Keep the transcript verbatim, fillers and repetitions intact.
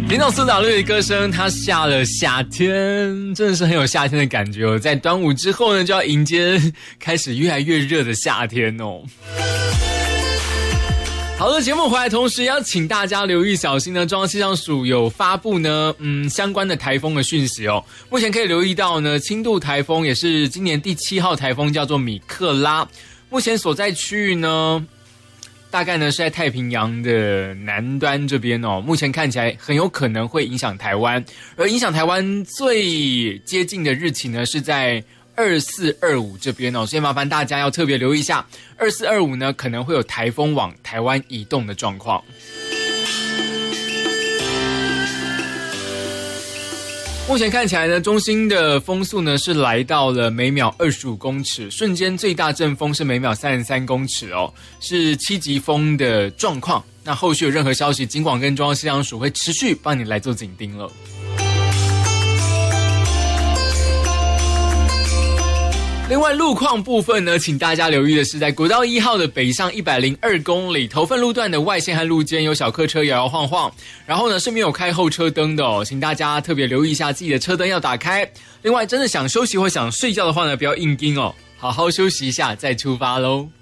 听到苏打绿的歌声，它下了夏天，真的是很有夏天的感觉哦。在端午之后呢，就要迎接开始越来越热的夏天哦。好的，节目回来同时要请大家留意小心呢，中央气象署有发布呢，嗯，相关的台风的讯息哦。目前可以留意到呢，轻度台风也是今年第七号台风，叫做米克拉。目前所在区域呢，大概呢是在太平洋的南端这边哦。目前看起来很有可能会影响台湾，而影响台湾最接近的日期呢是在二四二五这边哦，所以麻烦大家要特别留意一下，二四二五呢可能会有台风往台湾移动的状况。目前看起来呢，中心的风速呢是来到了每秒二十五公尺，瞬间最大阵风是每秒三十三公尺哦，是七级风的状况。那后续有任何消息，警广跟中央气象署会持续帮你来做紧盯了。另外路况部分呢，请大家留意的是，在国道一号的北上一百零二公里头份路段的外线和路肩有小客车摇摇晃晃，然后呢是没有开后车灯的哦，请大家特别留意一下自己的车灯要打开。另外真的想休息或想睡觉的话呢，不要硬盯哦，好好休息一下再出发咯。